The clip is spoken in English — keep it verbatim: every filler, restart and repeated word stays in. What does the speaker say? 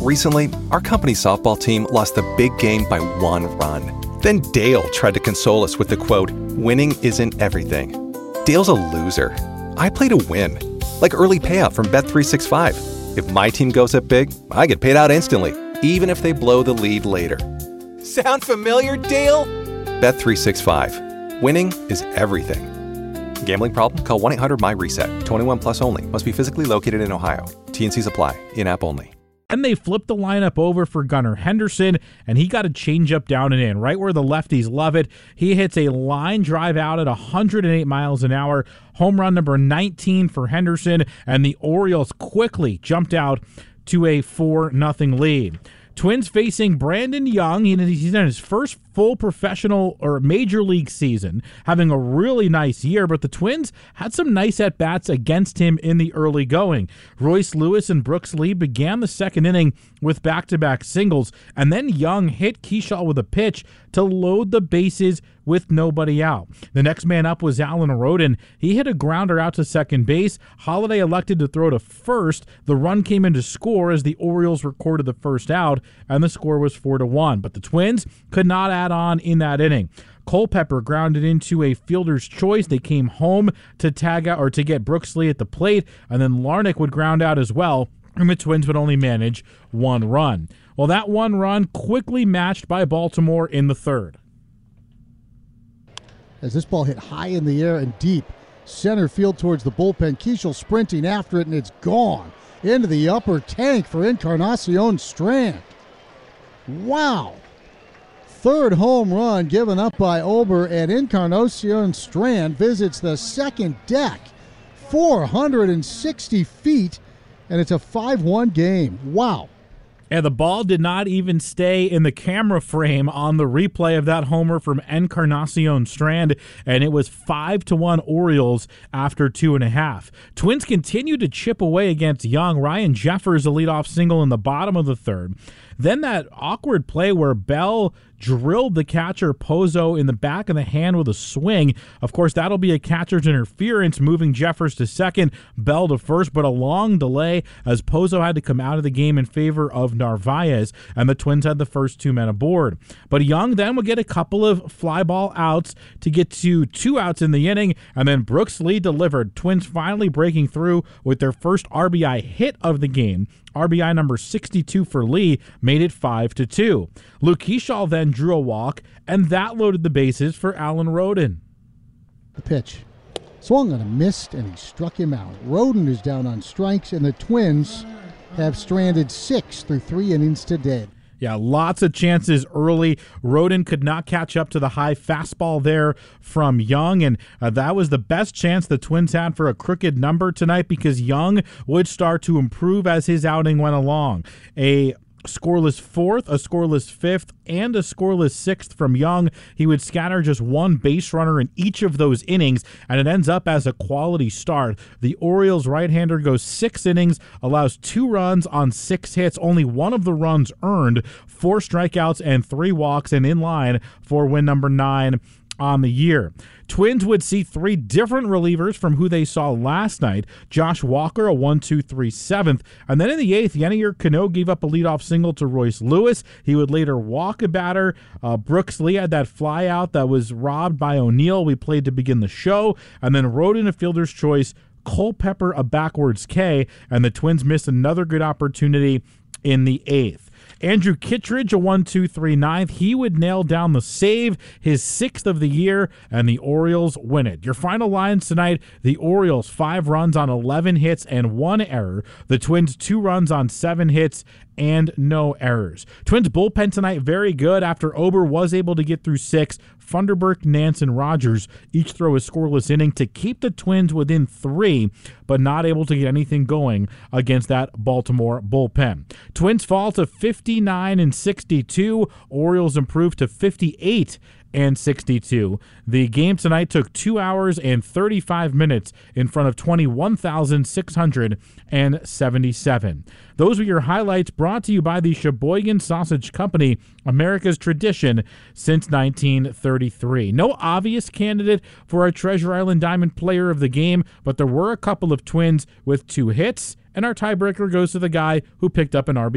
Recently, our company softball team lost the big game by one run. Then Dale tried to console us with the quote, "Winning isn't everything." Dale's a loser. I play to win. Like early payout from Bet three sixty-five. If my team goes up big, I get paid out instantly, even if they blow the lead later. Sound familiar, Dale? Bet three sixty-five. Winning is everything. Gambling problem? Call one eight hundred M Y reset. twenty-one plus only. Must be physically located in Ohio. T N Cs apply. In-app only. And they flipped the lineup over for Gunnar Henderson, and he got a changeup down and in, right where the lefties love it. He hits a line drive out at one hundred eight miles an hour, home run number nineteen for Henderson, and the Orioles quickly jumped out to a four nothing lead. Twins facing Brandon Young. He's in his first full professional or major league season, having a really nice year, but the Twins had some nice at-bats against him in the early going. Royce Lewis and Brooks Lee began the second inning with back-to-back singles, and then Young hit Kershaw with a pitch to load the bases with nobody out. The next man up was Alan Rodin. He hit a grounder out to second base. Holiday elected to throw to first. The run came in to score as the Orioles recorded the first out, and the score was four to one. But the Twins could not add on in that inning. Culpepper grounded into a fielder's choice. They came home to tag out or to get Brooks Lee at the plate, and then Larnach would ground out as well, and the Twins would only manage one run. Well, that one run quickly matched by Baltimore in the third. As this ball hit high in the air and deep, center field towards the bullpen, Keishel sprinting after it, and it's gone into the upper tank for Encarnacion Strand. Wow. Third home run given up by Ober, and Encarnacion Strand visits the second deck. four hundred sixty feet, and it's a five one game. Wow. And the ball did not even stay in the camera frame on the replay of that homer from Encarnacion Strand, and it was five to one Orioles after two and a half. Twins continued to chip away against Young. Ryan Jeffers, a leadoff single in the bottom of the third. Then that awkward play where Bell drilled the catcher Pozo in the back of the hand with a swing. Of course, that'll be a catcher's interference, moving Jeffers to second, Bell to first, but a long delay as Pozo had to come out of the game in favor of Narvaez, and the Twins had the first two men aboard. But Young then would get a couple of fly ball outs to get to two outs in the inning, and then Brooks Lee delivered. Twins finally breaking through with their first R B I hit of the game. R B I number sixty-two for Lee made it five to two. Luke Kershaw then drew a walk, and that loaded the bases for Alan Rodin. The pitch. Swung on a missed, and he struck him out. Rodin is down on strikes, and the Twins have stranded six through three innings today. Yeah, lots of chances early. Rodin could not catch up to the high fastball there from Young, and uh, that was the best chance the Twins had for a crooked number tonight because Young would start to improve as his outing went along. A scoreless fourth, a scoreless fifth, and a scoreless sixth from Young. He would scatter just one base runner in each of those innings, and it ends up as a quality start. The Orioles right-hander goes six innings, allows two runs on six hits, only one of the runs earned, four strikeouts and three walks, and in line for win number nine on the year. Twins would see three different relievers from who they saw last night. Josh Walker, a one two three seventh. And then in the eighth, Yennier Cano gave up a leadoff single to Royce Lewis. He would later walk a batter. Uh, Brooks Lee had that fly out that was robbed by O'Neill. We played to begin the show. And then Rodin a fielder's choice, Culpepper a backwards K, and the Twins missed another good opportunity in the eighth. Andrew Kittredge, a one two three ninth. He would nail down the save, his sixth of the year, and the Orioles win it. Your final lines tonight, the Orioles, five runs on eleven hits and one error. The Twins, two runs on seven hits and no errors. Twins bullpen tonight, very good. After Ober was able to get through six, Funderburk, Nance, and Rogers each throw a scoreless inning to keep the Twins within three, but not able to get anything going against that Baltimore bullpen. Twins fall to fifty-nine and sixty-two. Orioles improve to fifty-eight and sixty-two. The game tonight took two hours and thirty-five minutes in front of twenty-one thousand six hundred seventy-seven. Those were your highlights, brought to you by the Sheboygan Sausage Company, America's tradition since nineteen thirty-three. No obvious candidate for our Treasure Island Diamond Player of the Game, but there were a couple of Twins with two hits, and our tiebreaker goes to the guy who picked up an R B I.